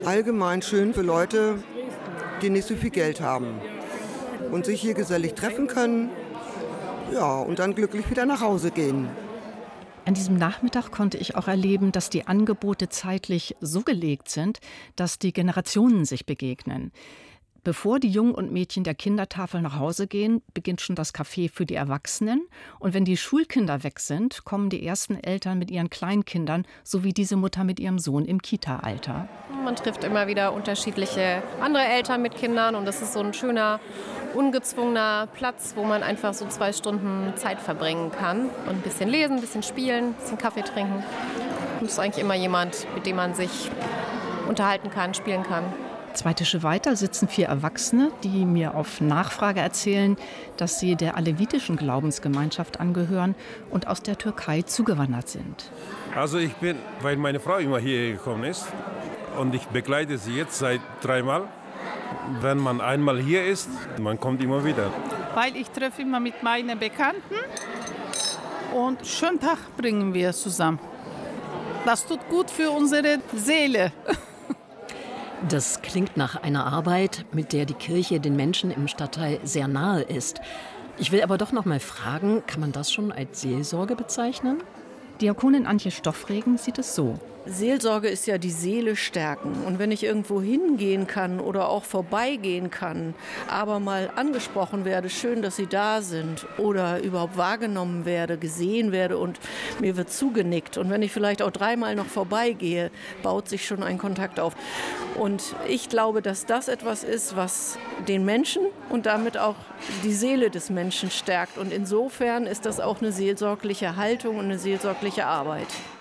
Allgemein schön für Leute, die nicht so viel Geld haben und sich hier gesellig treffen können, ja, und dann glücklich wieder nach Hause gehen. An diesem Nachmittag konnte ich auch erleben, dass die Angebote zeitlich so gelegt sind, dass die Generationen sich begegnen. Bevor die Jungen und Mädchen der Kindertafel nach Hause gehen, beginnt schon das Café für die Erwachsenen. Und wenn die Schulkinder weg sind, kommen die ersten Eltern mit ihren Kleinkindern, so wie diese Mutter mit ihrem Sohn im Kita-Alter. Man trifft immer wieder unterschiedliche andere Eltern mit Kindern und das ist so ein schöner, ungezwungener Platz, wo man einfach so 2 Stunden Zeit verbringen kann und ein bisschen lesen, ein bisschen spielen, ein bisschen Kaffee trinken. Und es ist eigentlich immer jemand, mit dem man sich unterhalten kann, spielen kann. 2 Tische weiter sitzen 4 Erwachsene, die mir auf Nachfrage erzählen, dass sie der alevitischen Glaubensgemeinschaft angehören und aus der Türkei zugewandert sind. Also ich bin, weil meine Frau immer hier gekommen ist und ich begleite sie jetzt seit 3 Mal. Wenn man einmal hier ist, man kommt immer wieder. Weil ich treffe immer mit meinen Bekannten und schönen Tag bringen wir zusammen. Das tut gut für unsere Seele. Das klingt nach einer Arbeit, mit der die Kirche den Menschen im Stadtteil sehr nahe ist. Ich will aber doch noch mal fragen, kann man das schon als Seelsorge bezeichnen? Diakonin Antje Stoffregen sieht es so. Seelsorge ist ja die Seele stärken. Und wenn ich irgendwo hingehen kann oder auch vorbeigehen kann, aber mal angesprochen werde, schön, dass Sie da sind, oder überhaupt wahrgenommen werde, gesehen werde und mir wird zugenickt. Und wenn ich vielleicht auch 3-mal noch vorbeigehe, baut sich schon ein Kontakt auf. Und ich glaube, dass das etwas ist, was den Menschen und damit auch die Seele des Menschen stärkt. Und insofern ist das auch eine seelsorgliche Haltung und eine seelsorgliche Arbeit.